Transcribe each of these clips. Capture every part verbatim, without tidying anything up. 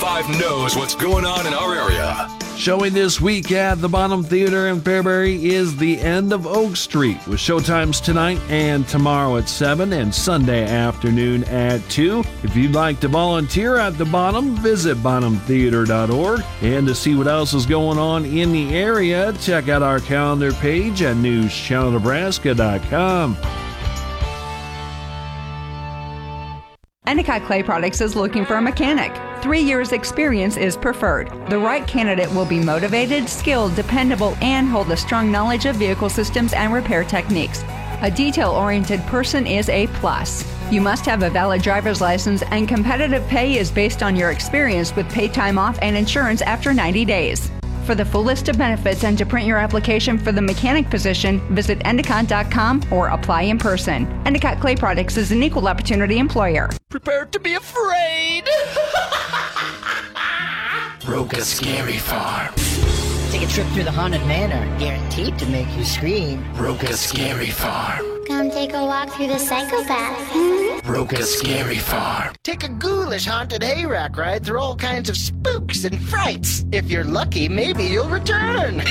five knows what's going on in our area. Showing this week at the Bonham Theater in Fairbury is The End of Oak Street, with showtimes tonight and tomorrow at seven and Sunday afternoon at two. If you'd like to volunteer at the Bonham, visit bonham theater dot org. And to see what else is going on in the area, check out our calendar page at news channel nebraska dot com. Endicott Clay Products is looking for a mechanic. Three years experience is preferred. The right candidate will be motivated, skilled, dependable, and hold a strong knowledge of vehicle systems and repair techniques. A detail-oriented person is a plus. You must have a valid driver's license, and competitive pay is based on your experience with paid time off and insurance after ninety days. For the full list of benefits and to print your application for the mechanic position, visit endicott dot com or apply in person. Endicott Clay Products is an equal opportunity employer. Prepare to be afraid. Roka Scary Farm. Take a trip through the haunted manor, guaranteed to make you scream. Roka Scary Farm. Come take a walk through the psychopath. Roka Scary Farm. Take a ghoulish haunted hayrack ride through all kinds of spooks and frights. If you're lucky, maybe you'll return.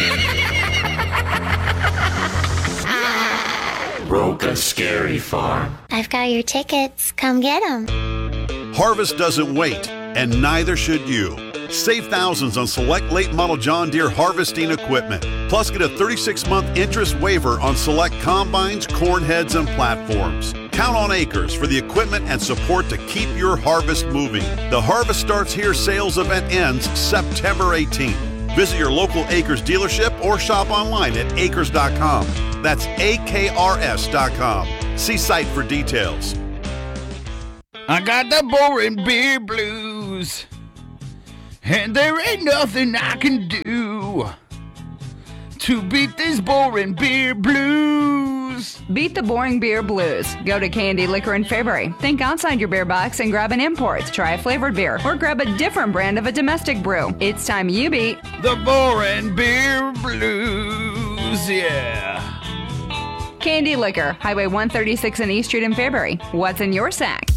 Roka Scary Farm. I've got your tickets. Come get them. Harvest doesn't wait, and neither should you. Save thousands on select late model John Deere harvesting equipment. Plus, get a thirty-six month interest waiver on select combines, corn heads, and platforms. Count on Acres for the equipment and support to keep your harvest moving. The Harvest Starts Here sales event ends September eighteenth. Visit your local Acres dealership or shop online at acres dot com. That's A K R S dot com. See site for details. I got the boring beer blues, and there ain't nothing I can do to beat these boring beer blues. Beat the boring beer blues. Go to Candy Liquor in Fairbury. Think outside your beer box and grab an import. Try a flavored beer or grab a different brand of a domestic brew. It's time you beat the boring beer blues, yeah. Candy Liquor, Highway one thirty-six and East Street in Fairbury. What's in your sack?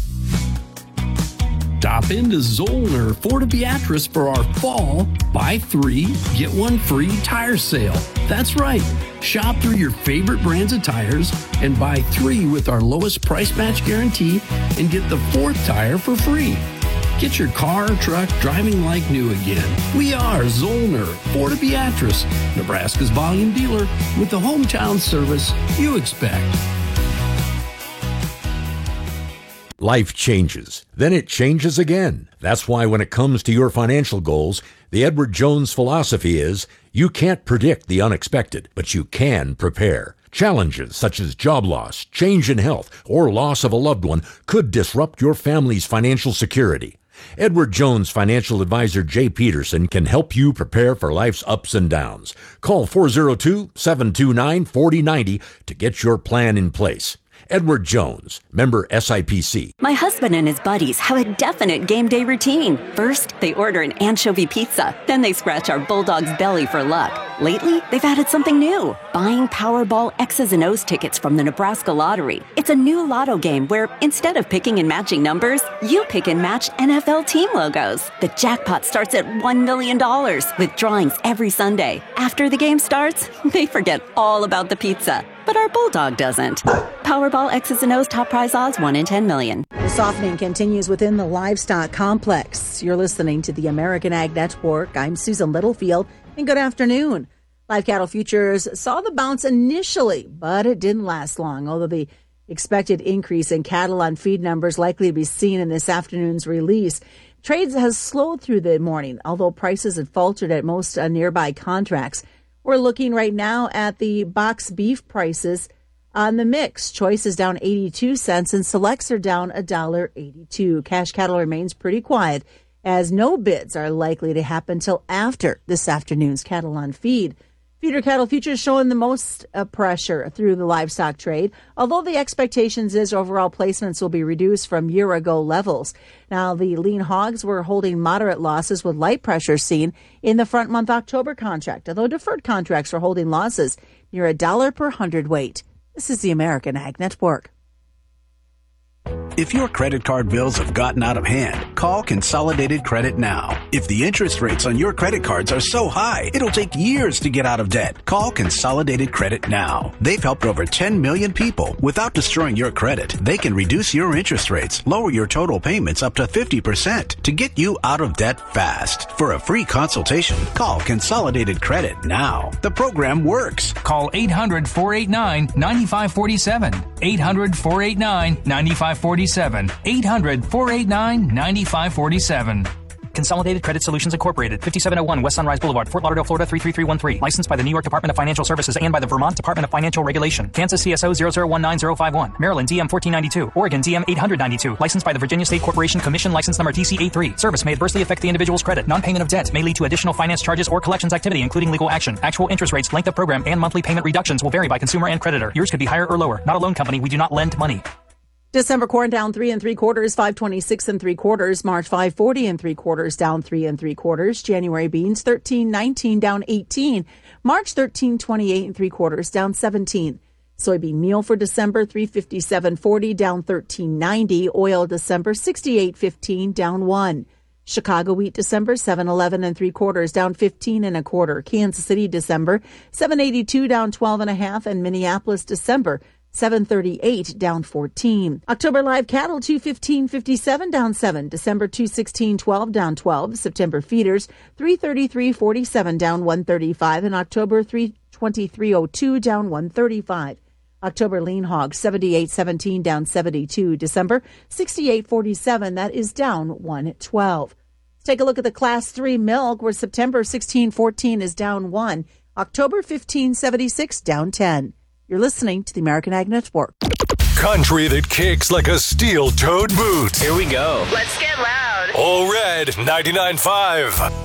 Stop into Zollner Ford Beatrice for our fall buy three, get one free tire sale. That's right. Shop through your favorite brands of tires and buy three with our lowest price match guarantee and get the fourth tire for free. Get your car or truck driving like new again. We are Zollner Ford Beatrice, Nebraska's volume dealer with the hometown service you expect. Life changes. Then it changes again. That's why when it comes to your financial goals, the Edward Jones philosophy is you can't predict the unexpected, but you can prepare. Challenges such as job loss, change in health, or loss of a loved one could disrupt your family's financial security. Edward Jones financial advisor Jay Peterson can help you prepare for life's ups and downs. Call four oh two, seven two nine, four oh nine oh to get your plan in place. Edward Jones, member S I P C. My husband and his buddies have a definite game day routine. First, they order an anchovy pizza. Then they scratch our bulldog's belly for luck. Lately, they've added something new, buying Powerball X's and O's tickets from the Nebraska Lottery. It's a new lotto game where instead of picking and matching numbers, you pick and match N F L team logos. The jackpot starts at one million dollars with drawings every Sunday. After the game starts, they forget all about the pizza. But our bulldog doesn't. Powerball X's and O's top prize odds one in ten million. The softening continues within the livestock complex. You're listening to the American Ag Network. I'm Susan Littlefield, and good afternoon. Live cattle futures saw the bounce initially, but it didn't last long, although the expected increase in cattle on feed numbers likely to be seen in this afternoon's release. Trades has slowed through the morning, although prices had faltered at most uh, nearby contracts. We're looking right now at the box beef prices on the mix. Choice is down eighty-two cents and selects are down one dollar eighty-two. Cash cattle remains pretty quiet as no bids are likely to happen till after this afternoon's cattle on feed. Feeder cattle futures showing the most uh, pressure through the livestock trade, although the expectations is overall placements will be reduced from year-ago levels. Now, the lean hogs were holding moderate losses with light pressure seen in the front month October contract, although deferred contracts were holding losses near a dollar per hundredweight. This is the American Ag Network. If your credit card bills have gotten out of hand, call Consolidated Credit now. If the interest rates on your credit cards are so high, it'll take years to get out of debt. Call Consolidated Credit now. They've helped over ten million people. Without destroying your credit, they can reduce your interest rates, lower your total payments up to fifty percent to get you out of debt fast. For a free consultation, call Consolidated Credit now. The program works. Call eight hundred, four eight nine, nine five four seven. eight hundred, four eight nine, nine five four seven. eight hundred, four eight nine, nine five four seven. Consolidated Credit Solutions Incorporated, fifty-seven oh one West Sunrise Boulevard, Fort Lauderdale, Florida three three three one three. Licensed by the New York Department of Financial Services and by the Vermont Department of Financial Regulation. Kansas C S O zero zero one nine zero five one. Maryland D M fourteen ninety-two. Oregon D M eight hundred ninety-two. Licensed by the Virginia State Corporation Commission, license number D C eighty-three. Service may adversely affect the individual's credit. Non-payment of debt may lead to additional finance charges or collections activity, including legal action. Actual interest rates, length of program, and monthly payment reductions will vary by consumer and creditor. Yours could be higher or lower. Not a loan company. We do not lend money. December corn down three and three quarters, five twenty-six and three quarters. March five forty and three quarters, down three and three quarters. January beans thirteen nineteen, down eighteen. March thirteen twenty-eight and three quarters, down seventeen. Soybean meal for December three fifty-seven forty, down thirteen ninety. Oil December sixty-eight fifteen, down one. Chicago wheat December seven eleven and three quarters, down fifteen and a quarter. Kansas City December seven eighty-two, down twelve and a half, and Minneapolis December seven thirty-eight, down fourteen. October live cattle two fifteen fifty-seven, down seven. December two sixteen twelve, down twelve. September feeders three thirty-three forty-seven, down one thirty-five, and October three twenty-three oh two, down one thirty-five. October lean hog seventy-eight seventeen, down seventy-two. December sixty-eight forty-seven, that is down one twelve. Let's take a look at the class three milk, where September sixteen fourteen is down one. October fifteen seventy-six, down ten. You're listening to the American Ag Network. Country that kicks like a steel-toed boot. Here we go. Let's get loud. All Red ninety-nine point five.